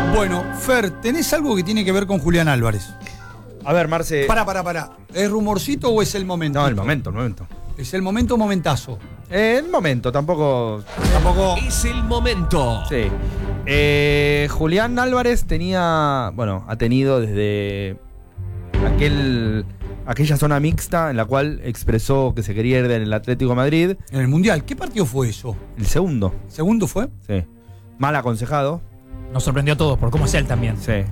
Bueno, Fer, ¿tenés algo que tiene que ver con Julián Álvarez? A ver, Marce. Pará. ¿Es rumorcito o es el momento? No, el momento. ¿Es el momento o momentazo? El momento, tampoco. Es el momento. Sí. Julián Álvarez ha tenido desde aquella zona mixta en la cual expresó que se quería ir del Atlético de Madrid. En el Mundial. ¿Qué partido fue eso? El segundo. ¿Segundo fue? Sí. Mal aconsejado. Nos sorprendió a todos por cómo es él también. Sí.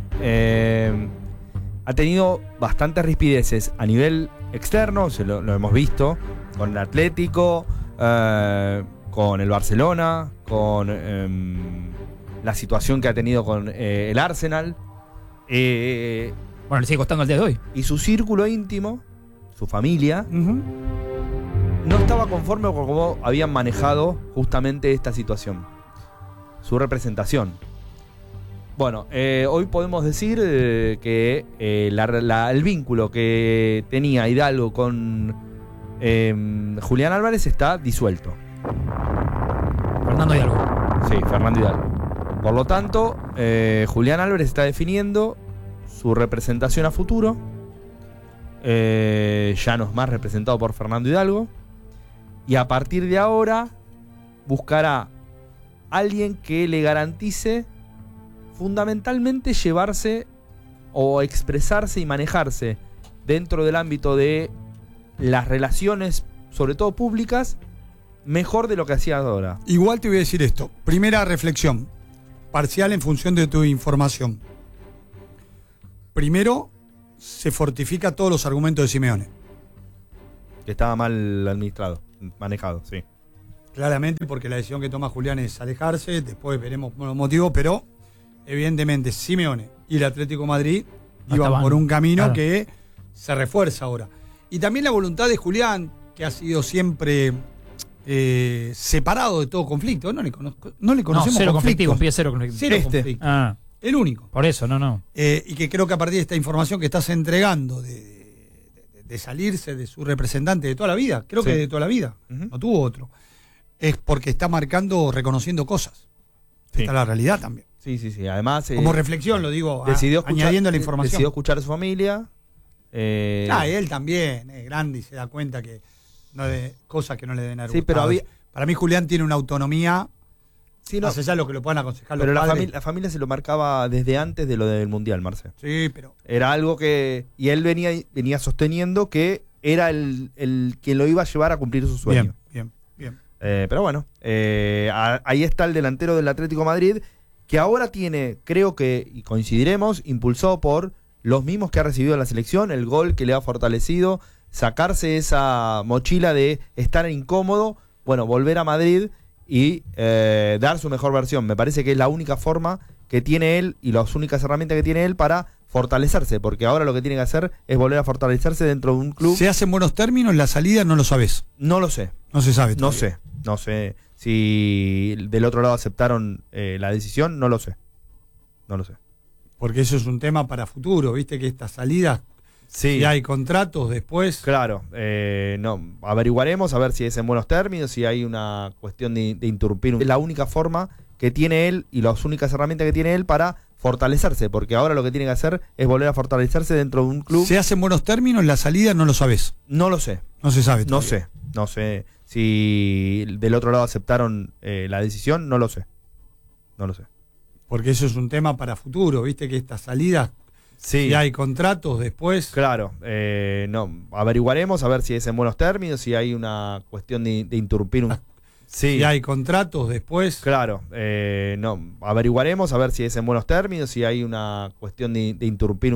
Ha tenido bastantes rispideces a nivel externo, lo hemos visto, con el Atlético, con el Barcelona, con la situación que ha tenido con el Arsenal. Bueno, le sigue costando el día de hoy. Y su círculo íntimo, su familia, no estaba conforme con cómo habían manejado justamente esta situación. Su representación. Bueno, hoy podemos decir que el vínculo que tenía Hidalgo con Julián Álvarez está disuelto. Fernando Hidalgo. Sí, Fernando Hidalgo. Por lo tanto, Julián Álvarez está definiendo su representación a futuro. Ya no es más representado por Fernando Hidalgo. Y a partir de ahora buscará alguien que le garantice fundamentalmente llevarse o expresarse y manejarse dentro del ámbito de las relaciones, sobre todo públicas, mejor de lo que hacía ahora. Igual te voy a decir esto. Primera reflexión, parcial en función de tu información. Primero, se fortifica todos los argumentos de Simeone. Que estaba mal administrado, manejado, sí. Claramente, porque la decisión que toma Julián es alejarse, después veremos los motivos, pero evidentemente Simeone y el Atlético de Madrid iban por un camino que se refuerza ahora. Y también la voluntad de Julián, que ha sido siempre separado de todo conflicto. No le conocemos cero conflictos. Cero conflictivo. Cero conflicto. El único. Por eso, no. Y que creo que a partir de esta información que estás entregando de salirse de su representante de toda la vida, creo que de toda la vida, no tuvo otro, es porque está marcando, reconociendo cosas. Sí. Esta es la realidad también. Sí. Además, como reflexión lo digo, añadiendo la información. Decidió escuchar a su familia. Él también es grande y se da cuenta que no de cosas que no le deben haber gustado. Pero para mí Julián tiene una autonomía, más allá de lo que lo puedan aconsejar pero los padres. la familia se lo marcaba desde antes de lo del Mundial, Marce. Sí, pero era algo que... Y él venía sosteniendo que era el que lo iba a llevar a cumplir su sueño. Bien. Pero bueno, ahí está el delantero del Atlético de Madrid, que ahora tiene, creo que, y coincidiremos, impulsado por los mismos que ha recibido en la selección, el gol que le ha fortalecido, sacarse esa mochila de estar incómodo, bueno, volver a Madrid y dar su mejor versión. Me parece que es la única forma que tiene él y las únicas herramientas que tiene él para fortalecerse, porque ahora lo que tiene que hacer es volver a fortalecerse dentro de un club. ¿Se hace en buenos términos la salida? No lo sabes. No lo sé. No se sabe todavía. No sé si del otro lado aceptaron la decisión, no lo sé. Porque eso es un tema para futuro, viste que estas salidas, si hay contratos después. Claro, averiguaremos a ver si es en buenos términos, si hay una cuestión de interrumpir. Es la única forma que tiene él y las únicas herramientas que tiene él para fortalecerse, porque ahora lo que tiene que hacer es volver a fortalecerse dentro de un club. ¿Se hace en buenos términos la salida? No lo sabes. No lo sé. No se sabe todavía. No sé si del otro lado aceptaron la decisión, no lo sé. Porque eso es un tema para futuro, viste que estas salidas, si hay contratos después. Claro, averiguaremos a ver si es en buenos términos, si hay una cuestión de interrumpir un... Si hay contratos después. Claro, averiguaremos a ver si es en buenos términos, si hay una cuestión de interrumpir un...